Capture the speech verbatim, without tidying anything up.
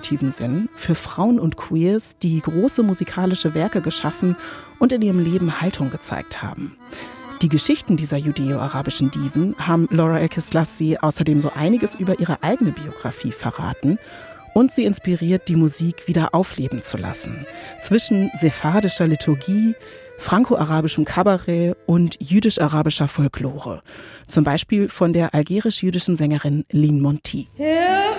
positiven Sinn für Frauen und Queers, die große musikalische Werke geschaffen und in ihrem Leben Haltung gezeigt haben. Die Geschichten dieser judäo-arabischen Diven haben Laura Elkislassi außerdem so einiges über ihre eigene Biografie verraten und sie inspiriert, die Musik wieder aufleben zu lassen. Zwischen sephardischer Liturgie, franco-arabischem Kabarett und jüdisch-arabischer Folklore. Zum Beispiel von der algerisch-jüdischen Sängerin Lynn Monty.